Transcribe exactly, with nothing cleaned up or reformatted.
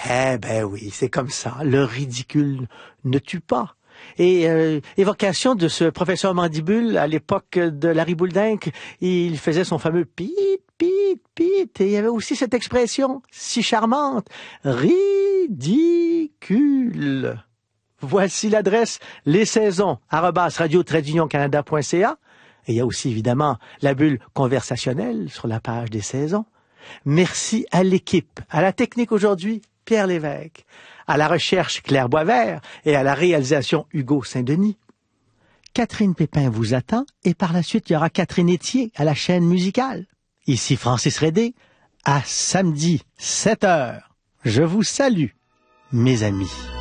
Eh ben oui, c'est comme ça. Le ridicule ne tue pas. Et euh, évocation de ce professeur Mandibule à l'époque de Larry Bouldinck, il faisait son fameux pit, pit, pit, et il y avait aussi cette expression si charmante, ridicule. Voici l'adresse les saisons arobase radio tiret union canada point c a, et il y a aussi évidemment la bulle conversationnelle sur la page des saisons. Merci à l'équipe, à la technique aujourd'hui, Pierre Lévesque, à la recherche Claire Boisvert et à la réalisation Hugo Saint-Denis. Catherine Pépin vous attend et par la suite il y aura Catherine Etier à la chaîne musicale. Ici Francis Rédé, à samedi sept heures. Je vous salue, mes amis.